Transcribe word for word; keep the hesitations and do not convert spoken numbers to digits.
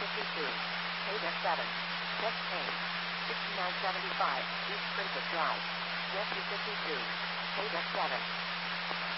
fifty-two. Paid seven. Text change. sixty-nine seventy-five. East Princess Drive. Rescue fifty-two. Paid seven.